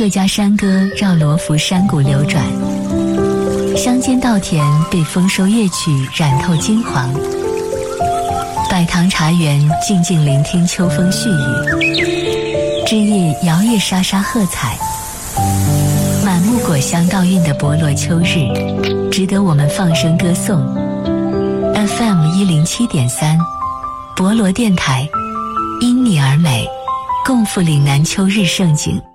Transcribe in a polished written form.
客家山歌绕罗浮山谷流转，乡间稻田被丰收乐曲染透金黄。百堂茶园静静聆听秋风絮语，枝叶摇曳沙沙喝彩。满目果香倒韵的博罗秋日，值得我们放声歌颂。FM 107.3，博罗电台，因你而美，共赴岭南秋日盛景。